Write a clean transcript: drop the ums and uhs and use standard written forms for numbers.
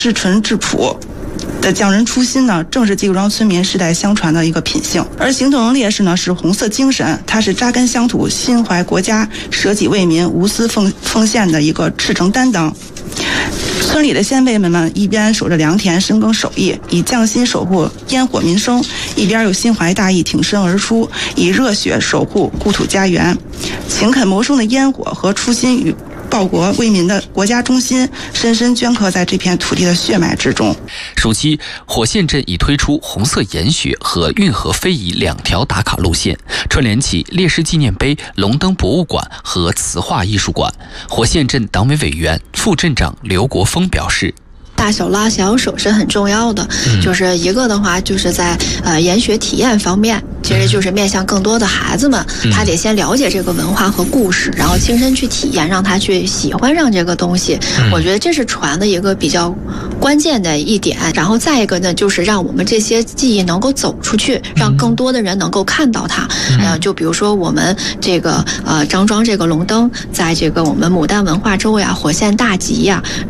至纯至朴的匠人初心呢，正是纪谷庄村民世代相传的一个品性。而行动烈士呢，是红色精神，它是扎根乡土、心怀国家、舍己为民、无私奉献的一个赤诚担当。村里的先辈们一边守着良田深耕手艺，以匠心守护烟火民生，一边又心怀大义挺身而出，以热血守护故土家园。勤恳谋生的烟火和初心与报国为民的国家中心深深镌刻在这片土地的血脉之中。 暑期，火线镇已推出红色研学和运河非遗2条打卡路线，串联起烈士纪念碑、龙灯博物馆和磁化艺术馆。火线镇党委委员、副镇长刘国峰表示， 大手拉小手是很重要的，就是一个的话，就是在研学体验方面，其实就是面向更多的孩子们，他得先了解这个文化和故事，然后亲身去体验，让他去喜欢上这个东西。我觉得这是传的一个比较关键的一点。然后再一个呢，就是让我们这些技艺能够走出去，让更多的人能够看到它。就比如说我们这个张庄这个龙灯，在这个我们牡丹文化周呀、火线大集呀。